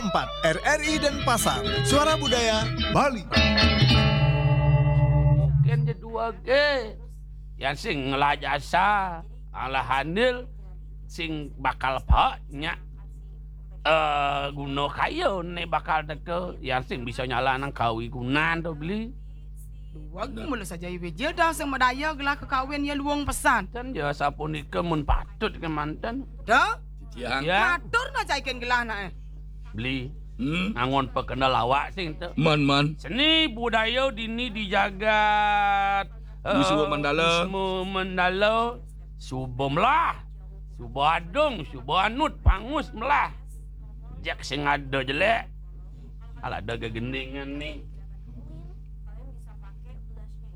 RRI Denpasar. Suara Budaya Bali. Mungkin je dua ge. Yang sing ngelah jasa, ala handil sing bakal paknya guna kayu ne bakal teke yang sing bisa nyala nang kawi gunan tu beli. Dua mula saja ibu je dah sing medaya gelah kekawin ya luang pesan. Dan ya sapunika mun patut ke mantan. Dah? Ciciang. Ya, Matur nak caikan gelah nak beli. Angon perkenal awak sing tu. Man. Seni budaya dini dijagat. Wisma Mandala. Wisma Mandala. Subuh melah. Subuh adung. Subuh anut. Pangus melah. Jak sing ada jelek. Alah ada kegendingan ni.